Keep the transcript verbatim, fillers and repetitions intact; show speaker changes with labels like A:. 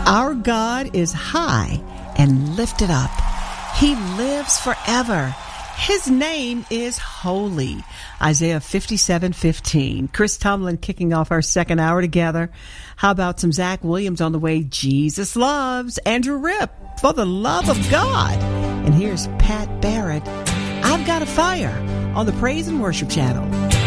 A: Our God is high and lifted up. He lives forever. His name is holy. Isaiah fifty-seven fifteen. Chris Tomlin kicking off our second hour together. How about some Zach Williams on the way? Jesus loves. Andrew Ripp, For the Love of God. And here's Pat Barrett. I've Got a Fire on the Praise and Worship Channel.